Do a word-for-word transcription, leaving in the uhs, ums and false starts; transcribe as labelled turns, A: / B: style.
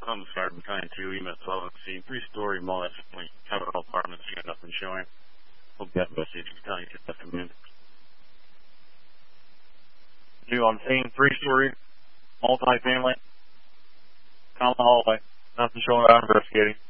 A: Home Fire Battalion two, E M S twelve, scene, three-story multi-family Capitol apartments. You got nothing showing. Hope you have investigation battalion this afternoon. New on scene, three-story multi-family, common hallway. Nothing showing about investigating.